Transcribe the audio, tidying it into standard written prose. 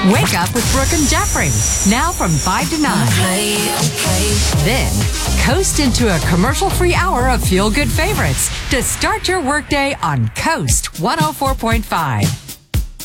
Wake up with Brooke and Jeffrey, now from 5 to 9. Then, coast into a commercial-free hour of feel-good favorites to start your workday on Coast 104.5.